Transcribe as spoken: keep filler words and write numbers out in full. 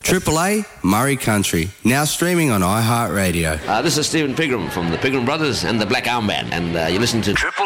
Triple A, Murray Country, now streaming on iHeartRadio. Uh, this is Stephen Pigram from the Pigram Brothers and the Black Armband, and uh, you listen to Triple